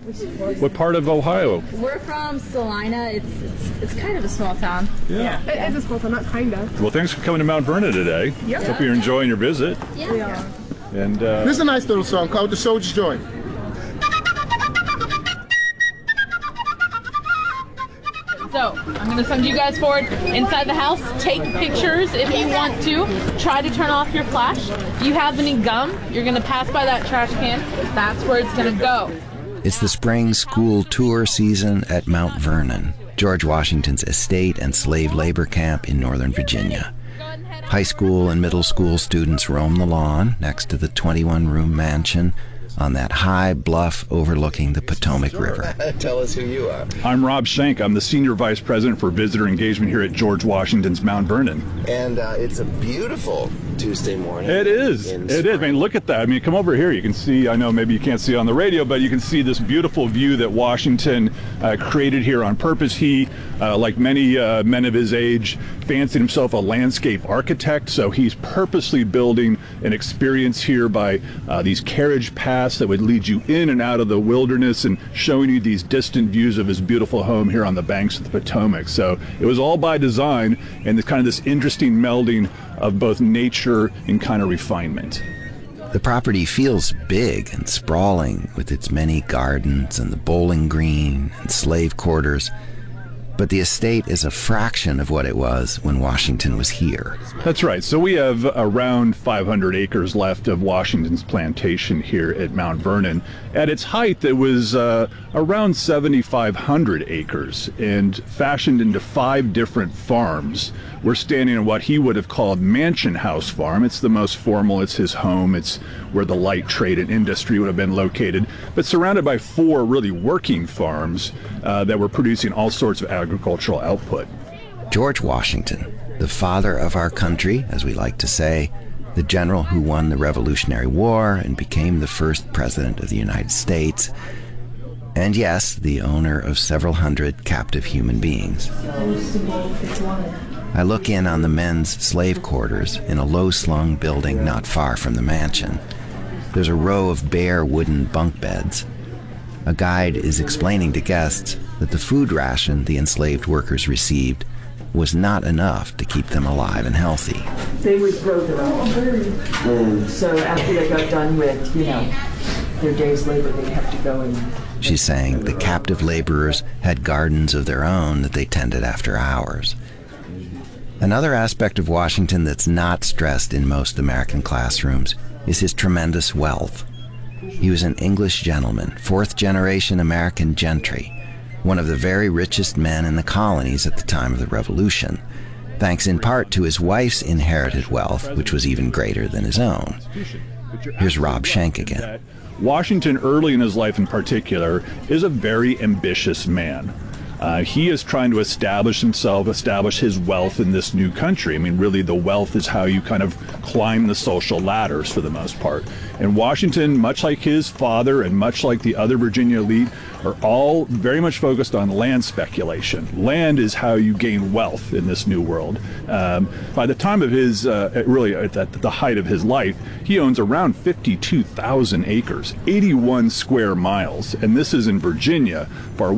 What part of Ohio? We're from Salina. It's kind of a small town. Yeah. It is a small town, not kinda. Well, thanks for coming to Mount Vernon today. Yep. Hope you're enjoying your visit. Yeah. And This is a nice little song called The Soldier's Joy. So, I'm going to send you guys forward inside the house. Take pictures if you want to. Try to turn off your flash. If you have any gum, you're going to pass by that trash can. That's where it's going to go. It's the spring school tour season at Mount Vernon, George Washington's estate and slave labor camp in Northern Virginia. High school and middle school students roam the lawn next to the 21-room mansion on that high bluff overlooking the Potomac River. Tell us who you are. I'm Rob Schenk. I'm the Senior Vice President for Visitor Engagement here at George Washington's Mount Vernon. And it's a beautiful Tuesday morning. It is. It is. I mean, look at that. I mean, come over here. You can see, I know maybe you can't see on the radio, but you can see this beautiful view that Washington created here on purpose. He, like many men of his age, fancied himself a landscape architect, so he's purposely building an experience here by these carriage paths that would lead you in and out of the wilderness and showing you these distant views of his beautiful home here on the banks of the Potomac. So it was all by design, and it's kind of this interesting melding of both nature and kind of refinement. The property feels big and sprawling with its many gardens and the bowling green and slave quarters. But the estate is a fraction of what it was when Washington was here. That's right. So we have around 500 acres left of Washington's plantation here at Mount Vernon. At its height, it was around 7,500 acres and fashioned into 5 different farms. We're standing on what he would have called Mansion House Farm. It's the most formal. It's his home. It's where the light trade and industry would have been located, but surrounded by 4 really working farms that were producing all sorts of agricultural output. George Washington, the father of our country, as we like to say, the general who won the Revolutionary War and became the first president of the United States, and yes, the owner of several hundred captive human beings. I look in on the men's slave quarters in a low-slung building not far from the mansion. There's a row of bare wooden bunk beds. A guide is explaining to guests that the food ration the enslaved workers received was not enough to keep them alive and healthy. They would grow their own. So after they got done with, their day's labor, they'd have to go and... She's saying the captive laborers had gardens of their own that they tended after hours. Another aspect of Washington that's not stressed in most American classrooms is his tremendous wealth. He was an English gentleman, 4th-generation American gentry, one of the very richest men in the colonies at the time of the Revolution, thanks in part to his wife's inherited wealth, which was even greater than his own. Here's Rob Schenk again. Washington, early in his life in particular, is a very ambitious man. He is trying to establish himself, establish his wealth in this new country. I mean, really, the wealth is how you kind of climb the social ladders for the most part. And Washington, much like his father and much like the other Virginia elite, are all very much focused on land speculation. Land is how you gain wealth in this new world. By the time of his, really at the height of his life, he owns around 52,000 acres, 81 square miles. And this is in Virginia, far